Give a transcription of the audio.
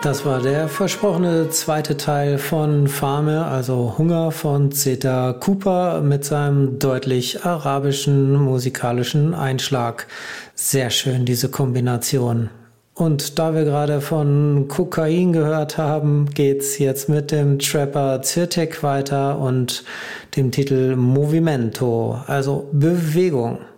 Das war der versprochene zweite Teil von Fame, also Hunger von Zeta Cooper mit seinem deutlich arabischen musikalischen Einschlag. Sehr schön, diese Kombination. Und da wir gerade von Kokain gehört haben, geht's jetzt mit dem Trapper Zyrtec weiter und dem Titel Movimento, also Bewegung.